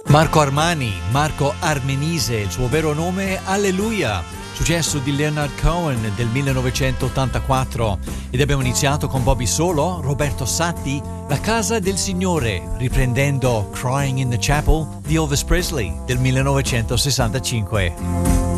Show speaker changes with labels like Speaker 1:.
Speaker 1: Marco Armani, Marco Armenise, il suo vero nome è Alleluia, successo di Leonard Cohen del 1984. Ed abbiamo iniziato con Bobby Solo, Roberto Satti, La casa del Signore, riprendendo Crying in the Chapel di Elvis Presley del 1965.